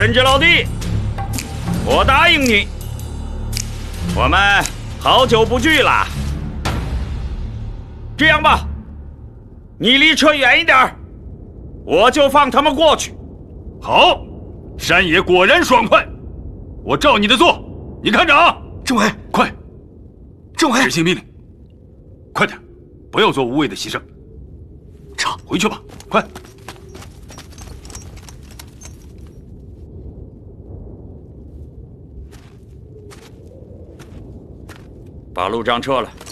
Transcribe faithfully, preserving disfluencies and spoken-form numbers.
陈家老弟，我答应你，我们好久不聚了。这样吧，你离车远一点，我就放他们过去。 好，山野果然爽快，我照你的做。你看着啊， 政委， 快！ 政委， 执行命令，快点，不要做无谓的牺牲。 撤， 回去吧，快！ 把路障撤了。